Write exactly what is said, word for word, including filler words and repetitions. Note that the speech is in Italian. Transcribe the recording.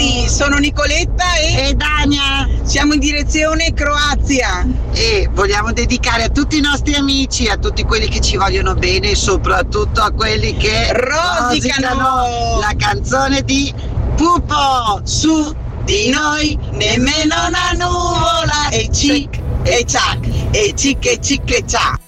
Buongiorni, sono Nicoletta e... e Dania. Siamo in direzione Croazia e vogliamo dedicare a tutti i nostri amici, a tutti quelli che ci vogliono bene e soprattutto a quelli che rosicano, rosicano la canzone di Pupo. Su di noi nemmeno una nuvola e cic e ciac e cic e cic e ciac.